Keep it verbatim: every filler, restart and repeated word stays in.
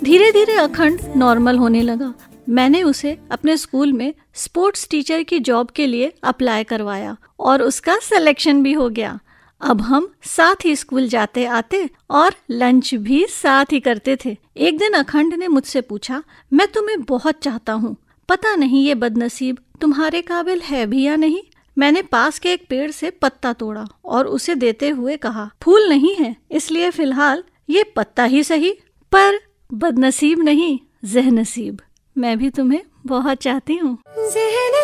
धीरे धीरे अखंड नॉर्मल होने लगा। मैंने उसे अपने स्कूल में स्पोर्ट्स टीचर की जॉब के लिए अप्लाई करवाया और उसका सिलेक्शन भी हो गया। अब हम साथ ही स्कूल जाते आते और लंच भी साथ ही करते थे। एक दिन अखंड ने मुझसे पूछा, मैं तुम्हें बहुत चाहता हूँ, पता नहीं ये बदनसीब तुम्हारे काबिल है भी या नहीं। मैंने पास के एक पेड़ से पत्ता तोड़ा और उसे देते हुए कहा, फूल नहीं है इसलिए फिलहाल ये पत्ता ही सही, पर बदनसीब नहीं, ज़हनसीब, मैं भी तुम्हें बहुत चाहती हूँ।